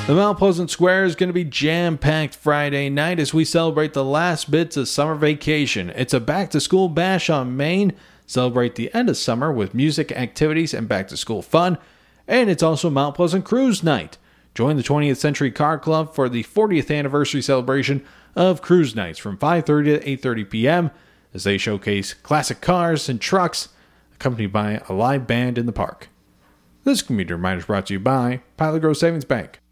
The Mount Pleasant Square is going to be jam-packed Friday night as we celebrate the last bits of summer vacation. It's a back-to-school bash on Main. Celebrate the end of summer with music, activities, and back-to-school fun. And it's also Mount Pleasant Cruise Night. Join the 20th Century Car Club for the 40th anniversary celebration of Cruise Nights from 5:30 to 8:30 p.m. as they showcase classic cars and trucks accompanied by a live band in the park. This commuter reminder is brought to you by Pilot Grove Savings Bank.